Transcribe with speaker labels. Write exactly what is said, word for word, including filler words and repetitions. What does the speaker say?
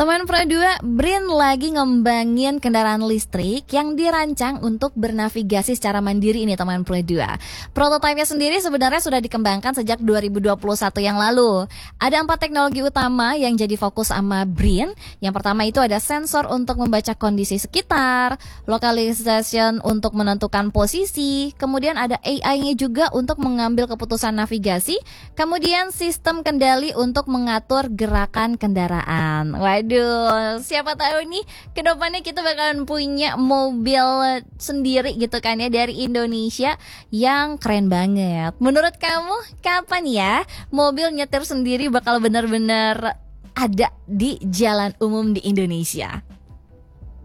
Speaker 1: Teman Pro dua, Brin lagi ngembangin kendaraan listrik yang dirancang untuk bernavigasi secara mandiri ini teman Pro dua. Prototipenya sendiri sebenarnya sudah dikembangkan sejak dua ribu dua puluh satu yang lalu. Ada empat teknologi utama yang jadi fokus sama Brin. Yang pertama itu ada sensor untuk membaca kondisi sekitar, localization untuk menentukan posisi, kemudian ada A I-nya juga untuk mengambil keputusan navigasi, kemudian sistem kendali untuk mengatur gerakan kendaraan. Waduh, siapa tahu nih kedepannya kita bakalan punya mobil sendiri gitu kan ya dari Indonesia yang keren banget. Menurut kamu kapan ya mobil nyetir sendiri bakal benar-benar ada di jalan umum di Indonesia?